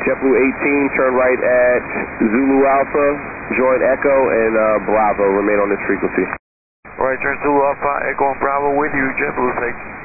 JetBlue 18, turn right at Zulu Alpha, join Echo and Bravo, remain on this frequency. Alright, turn Zulu Alpha, Echo and Bravo with you, JetBlue, thanks.